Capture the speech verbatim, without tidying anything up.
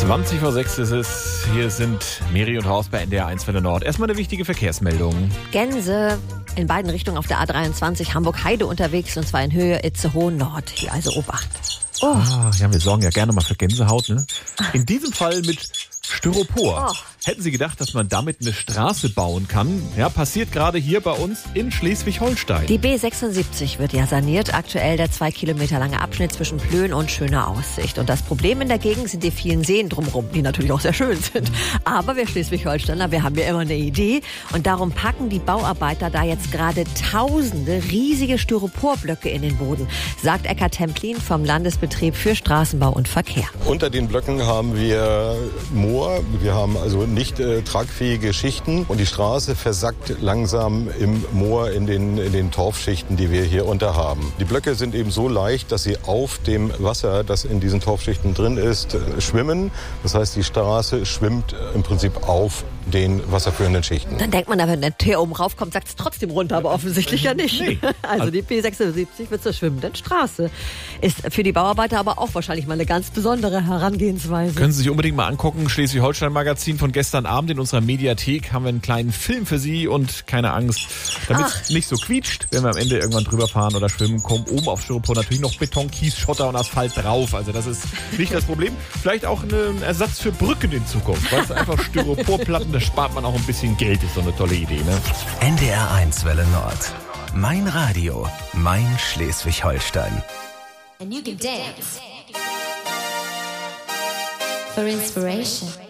zwanzig vor sechs ist es. Hier sind Miri und Horst bei N D R eins Welle Nord. Erstmal eine wichtige Verkehrsmeldung. Gänse in beiden Richtungen auf der A dreiundzwanzig Hamburg-Heide unterwegs, und zwar in Höhe Itzehoe-Nord. Hier also Obacht. Oh. Ah, ja, wir sorgen ja gerne mal für Gänsehaut, ne? In diesem Fall mit Styropor. Oh. Hätten Sie gedacht, dass man damit eine Straße bauen kann? Ja, passiert gerade hier bei uns in Schleswig-Holstein. Die B sechsundsiebzig wird ja saniert. Aktuell der zwei Kilometer lange Abschnitt zwischen Plön und Schöner Aussicht. Und das Problem in der Gegend sind die vielen Seen drumherum, die natürlich auch sehr schön sind. Aber wir Schleswig-Holsteiner, wir haben ja immer eine Idee. Und darum packen die Bauarbeiter da jetzt gerade tausende riesige Styroporblöcke in den Boden, sagt Eckhard Templin vom Landesbetrieb für Straßenbau und Verkehr. Unter den Blöcken haben wir Moor. Wir haben also nicht äh, tragfähige Schichten, und die Straße versackt langsam im Moor in den, in den Torfschichten, die wir hier unter haben. Die Blöcke sind eben so leicht, dass sie auf dem Wasser, das in diesen Torfschichten drin ist, äh, schwimmen. Das heißt, die Straße schwimmt äh, im Prinzip auf den wasserführenden Schichten. Dann denkt man, wenn der Teer oben raufkommt, sagt es trotzdem runter, aber offensichtlich ja nicht. Nee. Also die B sechsundsiebzig wird zur schwimmenden Straße. Ist für die Bauarbeiter aber auch wahrscheinlich mal eine ganz besondere Herangehensweise. Können Sie sich unbedingt mal angucken. Schleswig-Holstein-Magazin von gestern Abend in unserer Mediathek haben wir einen kleinen Film für Sie, und keine Angst, damit es nicht so quietscht, wenn wir am Ende irgendwann drüber fahren oder schwimmen, kommen oben auf Styropor natürlich noch Beton, Kies, Schotter und Asphalt drauf. Also das ist nicht das Problem. Vielleicht auch ein Ersatz für Brücken in Zukunft. Weißt du, einfach Styroporplatten, da spart man auch ein bisschen Geld. Ist so eine tolle Idee, ne? N D R eins Welle Nord. Mein Radio, mein Schleswig-Holstein. And you can dance for inspiration.